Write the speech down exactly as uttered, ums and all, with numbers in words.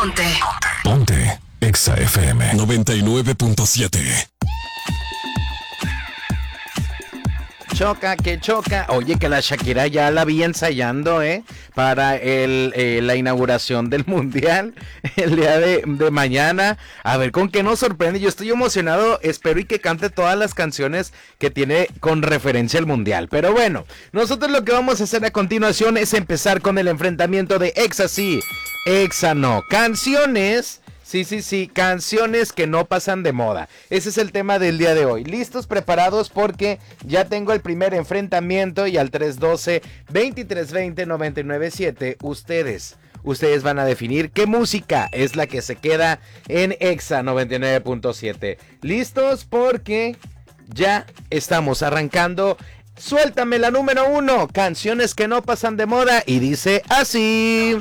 Ponte. Ponte. Exa F M noventa y nueve punto siete. Choca, que choca. Oye, que la Shakira ya la vi ensayando, ¿eh? Para el, eh, la inauguración del Mundial el día de, de mañana. A ver con qué nos sorprende. Yo estoy emocionado. Espero y que cante todas las canciones que tiene con referencia al Mundial. Pero bueno, nosotros lo que vamos a hacer a continuación es empezar con el enfrentamiento de Exa sí, Exa no. Canciones... Sí, sí, sí, canciones que no pasan de moda. Ese es el tema del día de hoy. ¿Listos, preparados? Porque ya tengo el primer enfrentamiento y al tres doce, veintitrés veinte, noventa y nueve siete, ustedes, ustedes van a definir qué música es la que se queda en Exa noventa y nueve punto siete. ¿Listos? Porque ya estamos arrancando. Suéltame la número uno, canciones que no pasan de moda, y dice así...